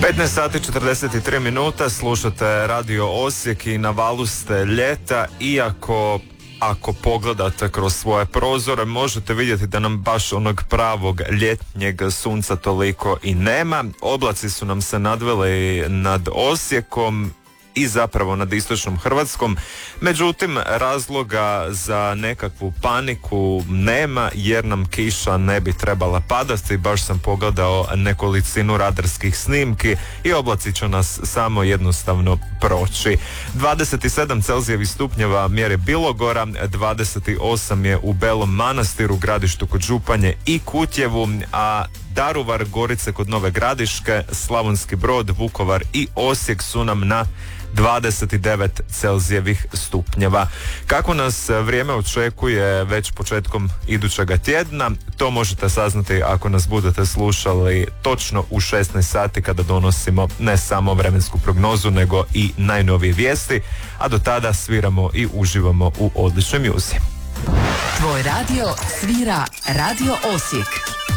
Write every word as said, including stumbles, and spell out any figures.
petnaest sati četrdeset tri minuta, slušate Radio Osijek i na valu ste ljeta, iako ako pogledate kroz svoje prozore možete vidjeti da nam baš onog pravog ljetnjeg sunca toliko i nema. Oblaci su nam se nadveli nad Osijekom i zapravo nad istočnom Hrvatskom. Međutim, razloga za nekakvu paniku nema jer nam kiša ne bi trebala padati. Baš sam pogledao nekolicinu radarskih snimki i oblaci će nas samo jednostavno proći. dvadeset sedam Celzijevih stupnjeva mjere Bilogora, dvadeset osam je u Belom Manastiru, Gradištu kod Županje i Kutjevu, a Daruvar, Gorice kod Nove Gradiške, Slavonski Brod, Vukovar i Osijek su nam na dvadeset devet Celzijevih stupnjeva. Kako nas vrijeme očekuje već početkom idućega tjedna, to možete saznati ako nas budete slušali točno u šesnaest sati kada donosimo ne samo vremensku prognozu nego i najnovije vijesti, a do tada sviramo i uživamo u odličnoj muzici. Tvoj radio svira Radio Osijek.